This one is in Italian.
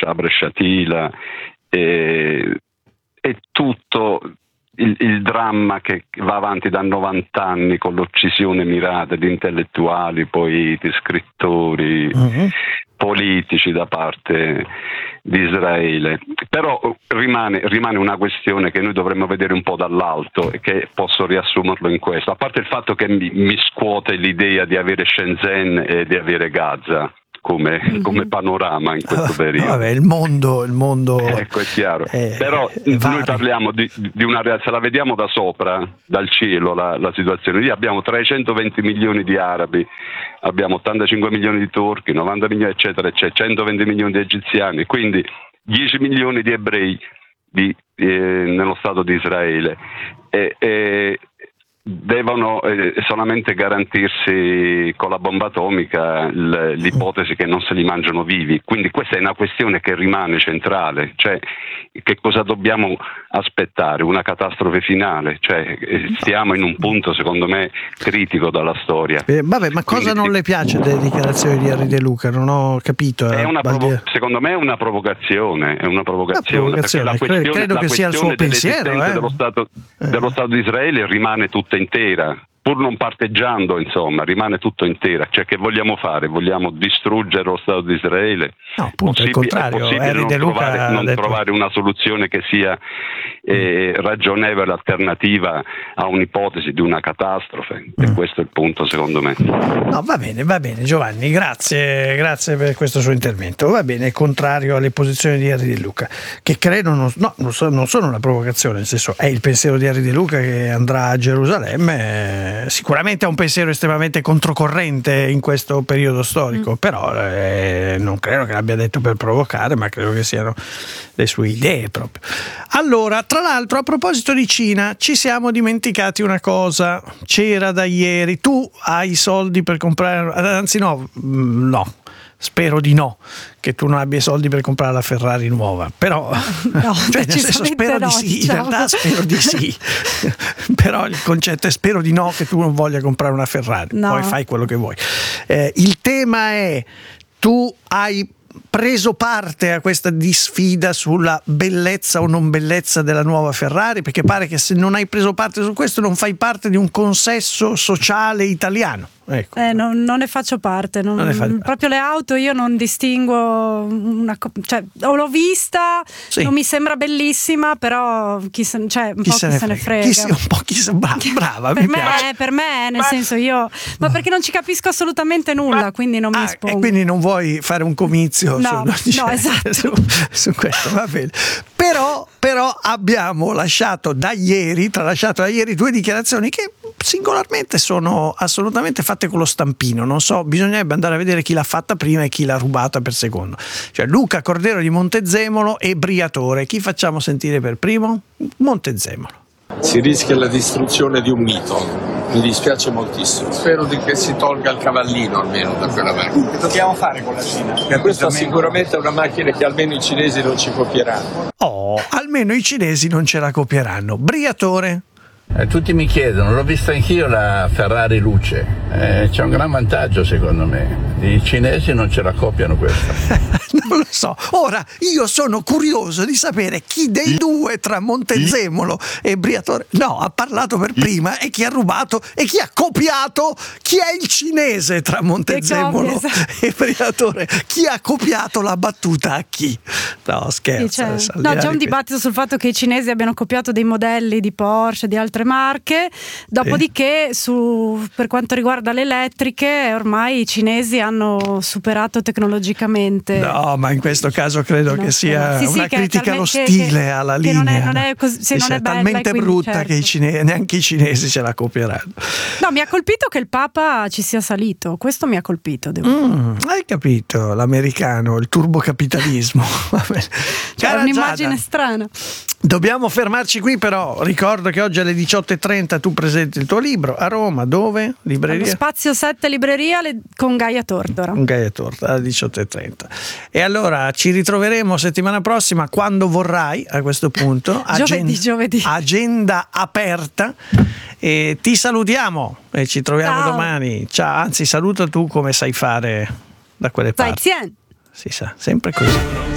Sabra Shatila, e tutto il dramma che va avanti da 90 anni con l'uccisione mirata di intellettuali, poeti, scrittori, politici da parte di Israele. Però rimane una questione che noi dovremmo vedere un po' dall'alto e che posso riassumerlo in questo, a parte il fatto che mi scuote l'idea di avere Shenzhen e di avere Gaza come panorama in questo periodo. Vabbè, il mondo ecco, è chiaro. Però noi parliamo di una realtà, se la vediamo da sopra, dal cielo, la situazione. Lì abbiamo 320 milioni di arabi, abbiamo 85 milioni di turchi, 90 milioni eccetera, 120 milioni di egiziani, quindi 10 milioni di ebrei nello Stato di Israele. Devono solamente garantirsi con la bomba atomica l'ipotesi che non se li mangiano vivi. Quindi questa è una questione che rimane centrale, cioè che cosa dobbiamo aspettare? Una catastrofe finale? Cioè stiamo in un punto secondo me critico dalla storia. Vabbè, ma cosa non le piace delle dichiarazioni di Henry De Luca? Non ho capito. Secondo me è una provocazione, perché la questione, credo che sia il suo pensiero dello Stato di Israele rimane tutta intera, pur non parteggiando, insomma, rimane tutto intera. Cioè, che vogliamo fare? Vogliamo distruggere lo Stato di Israele? No, appunto, al contrario. È possibile non trovare una soluzione che sia ragionevole, alternativa a un'ipotesi di una catastrofe? E questo è il punto, secondo me. No, va bene Giovanni, grazie per questo suo intervento. Va bene, contrario alle posizioni di Henry De Luca, che credo non sono una provocazione, nel senso è il pensiero di Henry De Luca che andrà a Gerusalemme. Sicuramente è un pensiero estremamente controcorrente in questo periodo storico, però non credo che l'abbia detto per provocare, ma credo che siano le sue idee proprio. Allora, tra l'altro, a proposito di Cina, ci siamo dimenticati una cosa. C'era da ieri, tu hai i soldi per comprare, anzi no, spero di no, che tu non abbia i soldi per comprare la Ferrari nuova, però no, cioè, nel senso, spero di sì, in realtà spero di sì, però il concetto è spero di no, che tu non voglia comprare una Ferrari, poi fai quello che vuoi. Il tema è: tu hai preso parte a questa disfida sulla bellezza o non bellezza della nuova Ferrari? Perché pare che se non hai preso parte su questo non fai parte di un consesso sociale italiano. Ecco. Non ne faccio parte, proprio le auto io non distingo cioè l'ho vista, sì, non mi sembra bellissima, però chi se ne frega. Brava, per me nel senso ma perché non ci capisco assolutamente nulla, quindi non mi espongo. E quindi non vuoi fare un comizio esatto. su questo, va bene. Però abbiamo tralasciato da ieri due dichiarazioni che singolarmente sono assolutamente fatte con lo stampino. Non so, bisognerebbe andare a vedere chi l'ha fatta prima e chi l'ha rubata per secondo. Cioè Luca Cordero di Montezemolo e Briatore. Chi facciamo sentire per primo? Montezemolo. Si rischia la distruzione di un mito. Mi dispiace moltissimo. Spero che si tolga il cavallino almeno da quella macchina. Che dobbiamo fare con la Cina? Questa sicuramente è una macchina che almeno i cinesi non ci copieranno. Almeno i cinesi non ce la copieranno. Briatore. Tutti mi chiedono, l'ho vista anch'io la Ferrari luce, c'è un gran vantaggio secondo me, i cinesi non ce la copiano questa. Non lo so, ora io sono curioso di sapere chi dei due tra Montezemolo e Briatore ha parlato per prima e chi ha rubato e chi ha copiato, chi è il cinese tra Montezemolo e Briatore, chi ha copiato la battuta a chi? No, scherzo. C'è un dibattito sul fatto che i cinesi abbiano copiato dei modelli di Porsche, di altre marche, dopodiché per quanto riguarda le elettriche ormai i cinesi hanno superato tecnologicamente. No, ma in questo caso credo che sia una critica allo stile, alla linea. Non è talmente brutta che neanche i cinesi ce la copieranno. No, mi ha colpito che il Papa ci sia salito, questo mi ha colpito. Hai capito, l'americano, il turbocapitalismo. C'era un'immagine strana. Dobbiamo fermarci qui, però ricordo che oggi alle 18:30 tu presenti il tuo libro a Roma, dove? Libreria? Allo Spazio 7 Libreria con Gaia Tortora. Con Gaia Tortora alle 18:30. E allora ci ritroveremo settimana prossima quando vorrai, a questo punto. Giovedì. Agenda aperta. E ti salutiamo e ci troviamo domani. Ciao, anzi saluta tu come sai fare da quelle parti. Zai Zien. Si sa, sempre così.